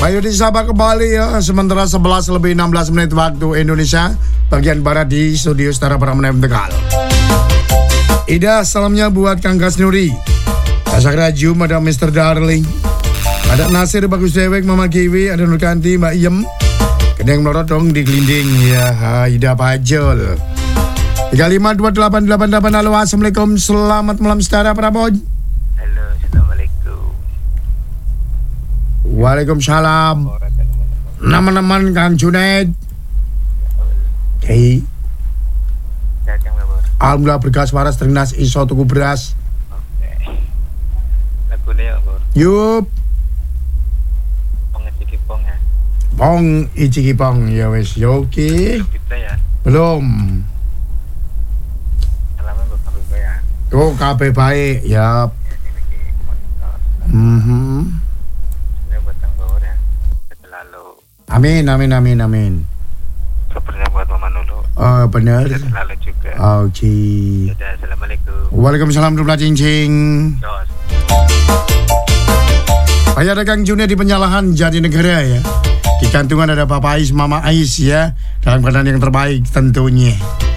Ayo disapa kembali ya. Sementara 11 lebih 16 menit waktu Indonesia bagian Barat di studio Setara Pramunem Tegal. Ida, salamnya buat Kang Kasnuri, Kasak Rajum, ada Mr. Darling, ada Nasir, Bagus Dewek, Mama Kiwi, ada Nurkanti, Mbak Iem, Kedeng Melorot dong di Gelinding. Ya, Ida Pajol 352888. Halo, assalamualaikum, selamat malam Setara Prabon. Halo, assalamualaikum. Waalaikumsalam. Nama-nama Kang Junaid. Hei. Alhamdulillah berkas waras ternas iso tuku beras. Oke. Lagunya ya, Bor. Yup. Pong iki pong ya. Pong iki pong ya wis yo oke. Kita ya. Belum. Salaman buat kabeh ya. Oh, kabeh baik. Yap. Ini buat Kang Bawor ya. Selalu. Amin. Kabarnya buat Mama Nulu. Oh, bener. Selalu juga. Oke. Dadah, assalamualaikum. Waalaikumsalam warahmatullahi cincing. Jos. Ayah ada Kang Junaid di Penyalahan Jatinegara ya. Di kantungan ada Papa Ais, Mama Ais ya. Dalam keadaan yang terbaik tentunya.